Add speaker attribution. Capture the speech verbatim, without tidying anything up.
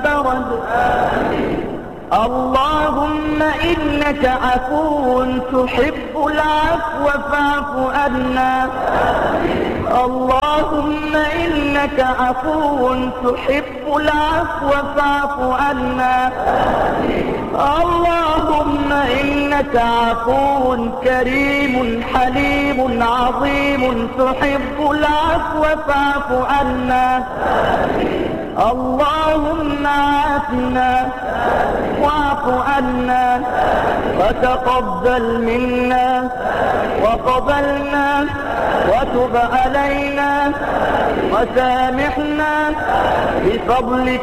Speaker 1: برد. اللهم إنك عفو تحب العفو فاعف عنا. اللهم إنك عفو تحب العفو فاعف عنا. اللهم إنك عفو كريم حليم عظيم تحب العفو فاعف عنا. اللهم عافنا واعف عنا وتقبل منا وقبلنا وتب علينا وسامحنا بفضلك